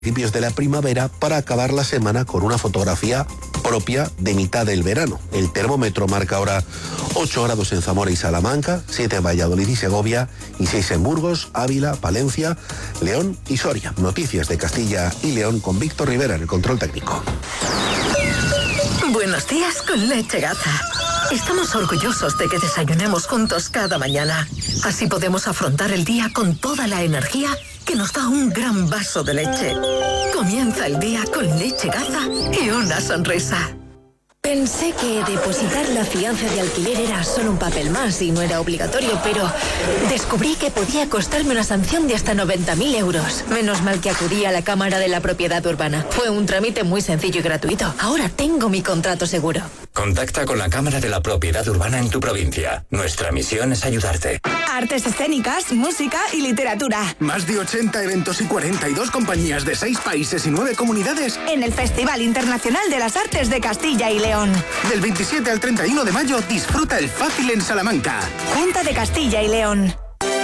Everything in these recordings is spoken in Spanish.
principios de la primavera para acabar la semana con una fotografía propia de mitad del verano. El termómetro marca ahora 8 grados en Zamora y Salamanca, 7 en Valladolid y Segovia y 6 en Burgos, Ávila, Palencia, León y Soria. Noticias de Castilla y León con Víctor Rivera en el control técnico. Buenos días con Leche Gaza. Estamos orgullosos de que desayunemos juntos cada mañana. Así podemos afrontar el día con toda la energía que nos da un gran vaso de leche. Comienza el día con Leche Gaza y una sonrisa. Pensé que depositar la fianza de alquiler era solo un papel más y no era obligatorio, pero descubrí que podía costarme una sanción de hasta 90.000 euros. Menos mal que acudí a la Cámara de la Propiedad Urbana. Fue un trámite muy sencillo y gratuito. Ahora tengo mi contrato seguro. Contacta con la Cámara de la Propiedad Urbana en tu provincia. Nuestra misión es ayudarte. Artes escénicas, música y literatura. Más de 80 eventos y 42 compañías de 6 países y 9 comunidades en el Festival Internacional de las Artes de Castilla y León. Del 27 al 31 de mayo, disfruta el Fácil en Salamanca. Junta de Castilla y León.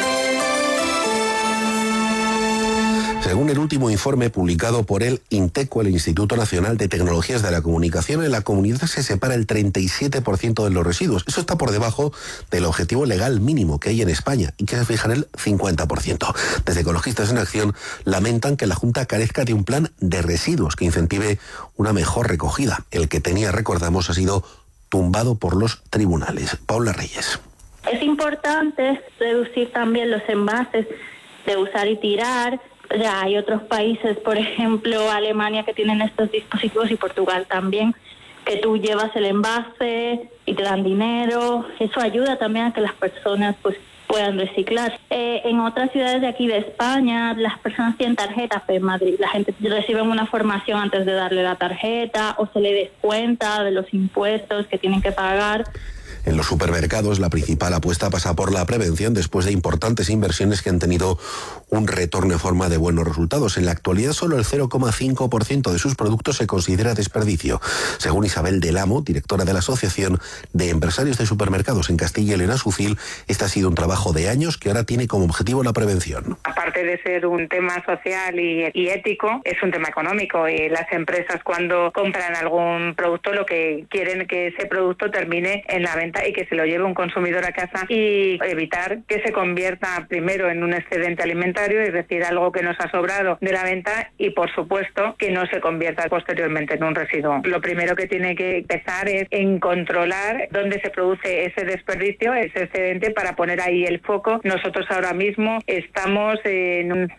Según el último informe publicado por el INTECO, el Instituto Nacional de Tecnologías de la Comunicación, en la comunidad se separa el 37% de los residuos. Eso está por debajo del objetivo legal mínimo que hay en España y que se fija en el 50%. Desde Ecologistas en Acción lamentan que la Junta carezca de un plan de residuos que incentive una mejor recogida. El que tenía, recordamos, ha sido tumbado por los tribunales. Paula Reyes. Es importante reducir también los envases de usar y tirar. Ya hay otros países, por ejemplo, Alemania, que tienen estos dispositivos y Portugal también, que tú llevas el envase y te dan dinero. Eso ayuda también a que las personas pues puedan reciclar. En otras ciudades de aquí de España, las personas tienen tarjetas, pero en Madrid la gente recibe una formación antes de darle la tarjeta o se le descuenta de los impuestos que tienen que pagar. En los supermercados, la principal apuesta pasa por la prevención después de importantes inversiones que han tenido un retorno en forma de buenos resultados. En la actualidad, solo el 0,5% de sus productos se considera desperdicio. Según Isabel Del Amo, directora de la Asociación de Empresarios de Supermercados en Castilla y León, ASUCIL, este ha sido un trabajo de años que ahora tiene como objetivo la prevención. Aparte de ser un tema social y ético, es un tema económico. Y las empresas, cuando compran algún producto, lo que quieren es que ese producto termine en la venta y que se lo lleve un consumidor a casa y evitar que se convierta primero en un excedente alimentario, es decir, algo que nos ha sobrado de la venta, y por supuesto que no se convierta posteriormente en un residuo. Lo primero que tiene que empezar es en controlar dónde se produce ese desperdicio, ese excedente, para poner ahí el foco. Nosotros ahora mismo estamos en un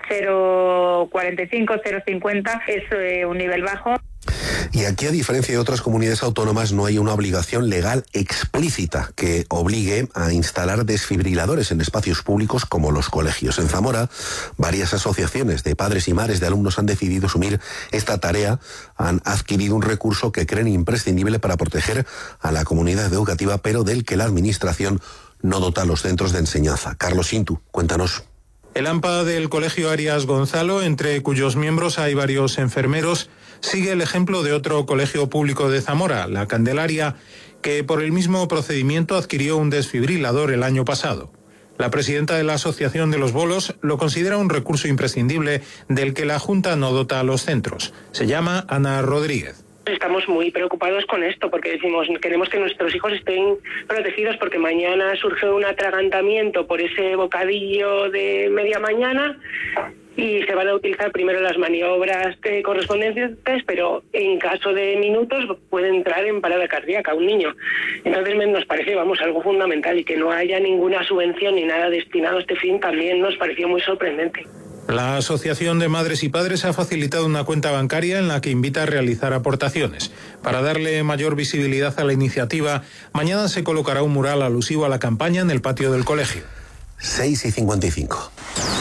0,45, 0,50, es un nivel bajo. Y aquí, a diferencia de otras comunidades autónomas, no hay una obligación legal explícita que obligue a instalar desfibriladores en espacios públicos como los colegios. En Zamora, varias asociaciones de padres y madres de alumnos han decidido asumir esta tarea. Han adquirido un recurso que creen imprescindible para proteger a la comunidad educativa, pero del que la Administración no dota a los centros de enseñanza. Carlos Sintu, cuéntanos. El AMPA del Colegio Arias Gonzalo, entre cuyos miembros hay varios enfermeros, sigue el ejemplo de otro colegio público de Zamora, La Candelaria, que por el mismo procedimiento adquirió un desfibrilador el año pasado. La presidenta de la Asociación de los Bolos lo considera un recurso imprescindible del que la Junta no dota a los centros. Se llama Ana Rodríguez. Estamos muy preocupados con esto porque decimos, queremos que nuestros hijos estén protegidos porque mañana surge un atragantamiento por ese bocadillo de media mañana y se van a utilizar primero las maniobras correspondientes, pero en caso de minutos puede entrar en parada cardíaca un niño. Entonces nos parece, algo fundamental, y que no haya ninguna subvención ni nada destinado a este fin también nos pareció muy sorprendente. La Asociación de Madres y Padres ha facilitado una cuenta bancaria en la que invita a realizar aportaciones. Para darle mayor visibilidad a la iniciativa, mañana se colocará un mural alusivo a la campaña en el patio del colegio. 6:55.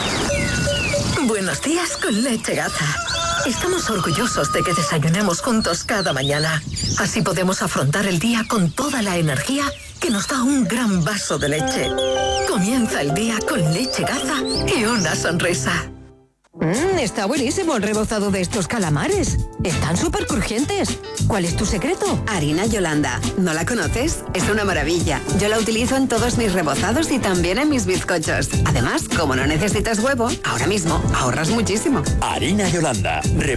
Buenos días con Leche Gaza. Estamos orgullosos de que desayunemos juntos cada mañana. Así podemos afrontar el día con toda la energía que nos da un gran vaso de leche. Comienza el día con Leche Gaza y una sonrisa. Está buenísimo el rebozado de estos calamares. Están súper crujientes. ¿Cuál es tu secreto? Harina Yolanda. ¿No la conoces? Es una maravilla. Yo la utilizo en todos mis rebozados y también en mis bizcochos. Además, como no necesitas huevo, ahora mismo ahorras muchísimo. Harina Yolanda.